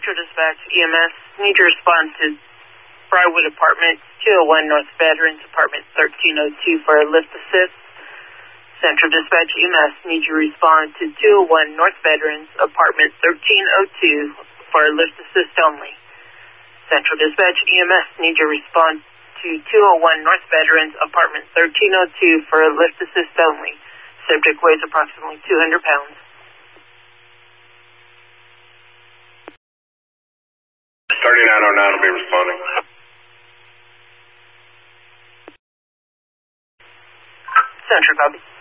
Central Dispatch EMS, need your response to Briarwood Apartments, 201 North Veterans, Apartment 1302 for a lift assist. Central Dispatch EMS, need you respond to 201 North Veterans, Apartment 1302 for a lift assist only. Central Dispatch EMS, need you respond to 201 North Veterans, Apartment 1302 for a lift assist only. Subject weighs approximately 200 pounds. Starting 909 will be responding. Central, copy.